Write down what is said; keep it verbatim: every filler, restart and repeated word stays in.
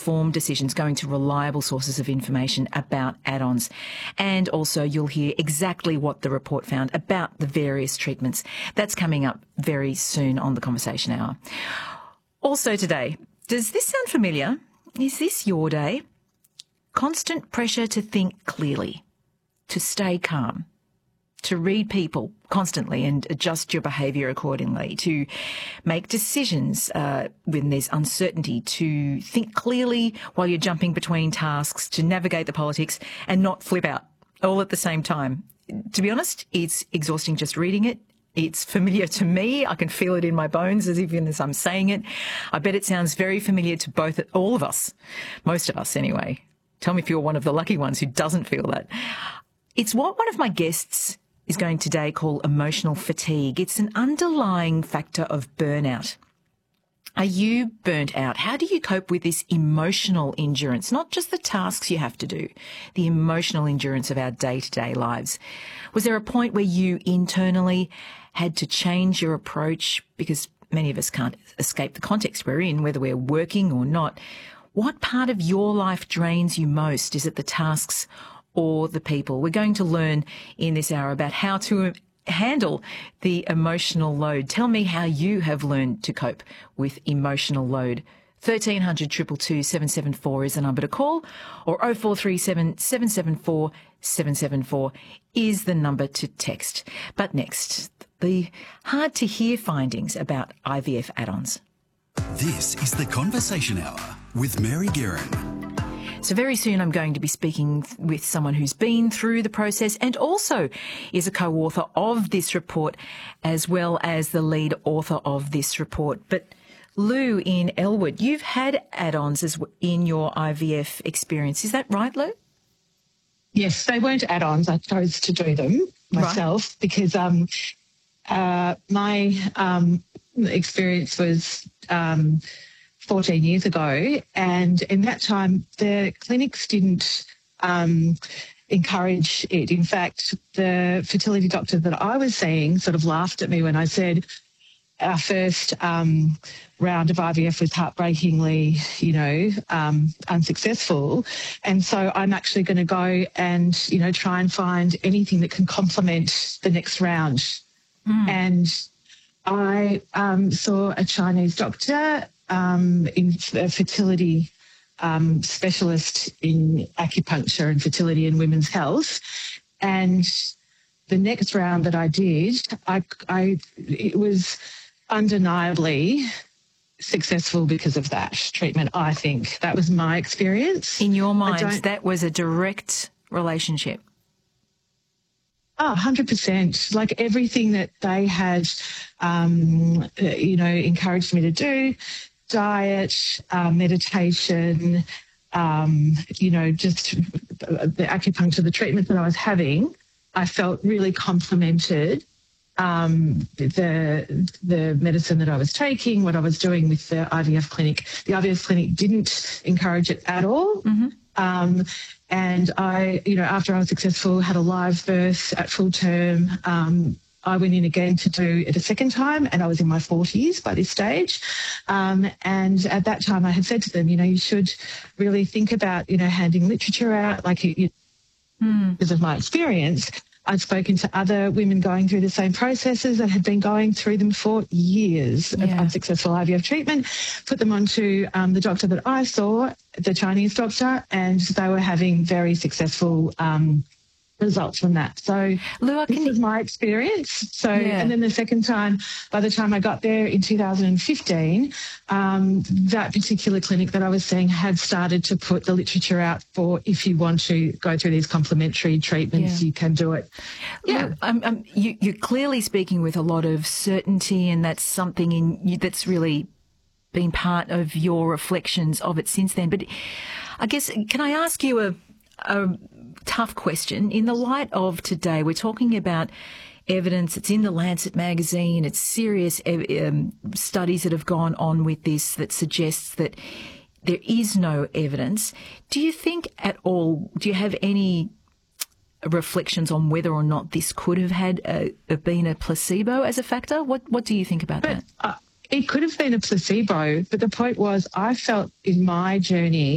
informed decisions going to reliable sources of information about add-ons. And also you'll hear exactly what the report found about the various treatments. That's coming up very soon on the Conversation Hour. Also today, does this sound familiar? Is this your day? Constant pressure to think clearly, to stay calm, to read people constantly and adjust your behaviour accordingly, to make decisions uh, when there's uncertainty, to think clearly while you're jumping between tasks, to navigate the politics and not flip out all at the same time. To be honest, it's exhausting just reading it. It's familiar to me. I can feel it in my bones as even as I'm saying it. I bet it sounds very familiar to both, all of us, most of us anyway. Tell me if you're one of the lucky ones who doesn't feel that. It's what one of my guests is going today call emotional fatigue. It's an underlying factor of burnout. Are you burnt out? How do you cope with this emotional endurance? Not just the tasks you have to do, the emotional endurance of our day-to-day lives. Was there a point where you internally had to change your approach? Because many of us can't escape the context we're in, whether we're working or not. What part of your life drains you most? Is it the tasks or the people? We're going to learn in this hour about how to handle the emotional load. Tell me how you have learned to cope with emotional load. thirteen hundred, two two two, seven seven four is the number to call, or oh four three seven, seven seven four, seven seven four is the number to text. But next, the hard-to-hear findings about I V F add-ons. This is the Conversation Hour with Mary Guerin. So very soon I'm going to be speaking with someone who's been through the process and also is a co-author of this report as well as the lead author of this report. But Lou in Elwood, you've had add-ons as w- in your I V F experience. Is that right, Lou? Yes, they weren't add-ons. I chose to do them myself right. because um, uh, my um, experience was um, fourteen years ago, and in that time the clinics didn't um, encourage it. In fact, the fertility doctor that I was seeing sort of laughed at me when I said our first um, round of I V F was heartbreakingly, you know, um, unsuccessful. And so I'm actually going to go and, you know, try and find anything that can complement the next round. Mm. And I um, saw a Chinese doctor, um, in a fertility um, specialist in acupuncture and fertility and women's health. And the next round that I did, I, I it was undeniably successful because of that treatment, I think. That was my experience. In your mind, that was a direct relationship? Oh, one hundred percent. Like everything that they had, um, you know, encouraged me to do, diet, uh, meditation, um, you know, just the acupuncture, the treatment that I was having, I felt really complemented um, the the medicine that I was taking, what I was doing with the I V F clinic. The I V F clinic didn't encourage it at all. Mm-hmm. Um, and I, you know, after I was successful, had a live birth at full term. Um, I went in again to do it a second time, and I was in my forties by this stage. Um, and at that time I had said to them, you know, you should really think about, you know, handing literature out, like you, you mm. because of my experience. I'd spoken to other women going through the same processes that had been going through them for years yeah. of unsuccessful I V F treatment, put them onto um, the doctor that I saw, the Chinese doctor, and they were having very successful um, results from that. So Lou, this was my experience. So, yeah. and then the second time, by the time I got there in two thousand fifteen, um, that particular clinic that I was seeing had started to put the literature out for if you want to go through these complementary treatments, yeah. you can do it. Yeah, Lou, um, um, you, you're clearly speaking with a lot of certainty, and that's something in you that's really been part of your reflections of it since then. But I guess, can I ask you a, a tough question? In the light of today, we're talking about evidence. It's in the Lancet magazine. It's serious um, studies that have gone on with this that suggests that there is no evidence. Do you think at all, do you have any reflections on whether or not this could have had a, been a placebo as a factor? What What do you think about but, that? Uh, it could have been a placebo, but the point was I felt in my journey